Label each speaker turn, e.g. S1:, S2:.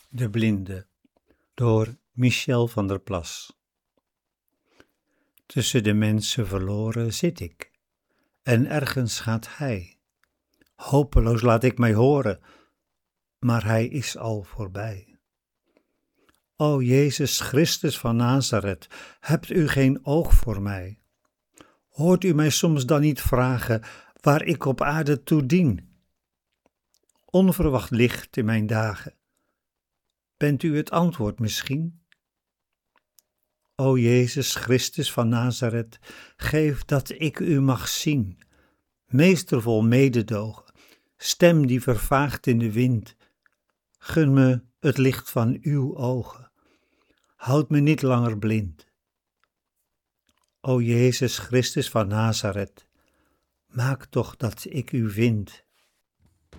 S1: De blinde, door Michel van der Plas. Tussen de mensen verloren zit ik, en ergens gaat hij. Hopeloos laat ik mij horen, maar hij is al voorbij. O Jezus Christus van Nazareth, hebt u geen oog voor mij? Hoort u mij soms dan niet vragen waar ik op aarde toe dien? Onverwacht licht in mijn dagen. Bent u het antwoord misschien? O Jezus Christus van Nazareth, geef dat ik u mag zien, meester vol mededogen, stem die vervaagt in de wind. Gun me het licht van uw ogen, houd me niet langer blind. O Jezus Christus van Nazareth, maak toch dat ik u vind.